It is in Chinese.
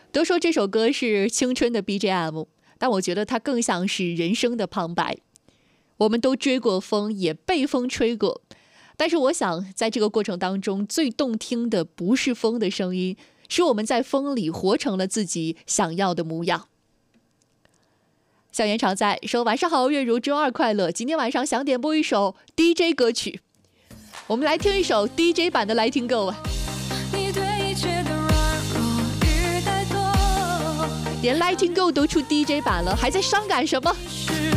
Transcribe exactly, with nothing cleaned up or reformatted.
都说这首歌是青春的 B G M， 但我觉得它更像是人生的旁白。我们都追过风，也被风吹过，但是我想在这个过程当中，最动听的不是风的声音，是我们在风里活成了自己想要的模样。小严常在说晚上好，月如周二快乐。今天晚上想点播一首 D J 歌曲，我们来听一首 D J 版的 Letting Go。连 Letting Go 都出 D J 版了，还在伤感什么？